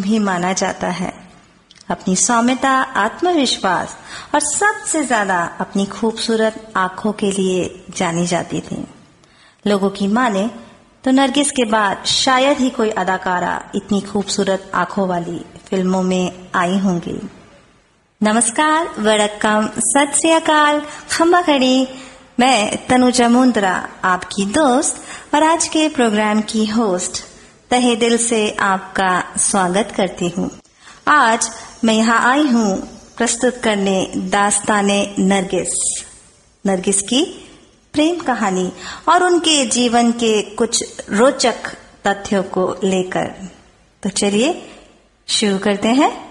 भी माना जाता है। अपनी सौम्यता, आत्मविश्वास और सबसे ज्यादा अपनी खूबसूरत आंखों के लिए जानी जाती थी। लोगों की माने तो नरगिस के बाद शायद ही कोई अदाकारा इतनी खूबसूरत आंखों वाली फिल्मों में आई होंगी। नमस्कार, वड़क्कम, सत श्री अकाल, खम्बा खड़ी। मैं तनुजा मुंद्रा, आपकी दोस्त और आज के प्रोग्राम की होस्ट तहे दिल से आपका स्वागत करती हूँ। आज मैं यहाँ आई हूँ प्रस्तुत करने दास्ताने नरगिस की प्रेम कहानी और उनके जीवन के कुछ रोचक तथ्यों को लेकर। तो चलिए शुरू करते हैं।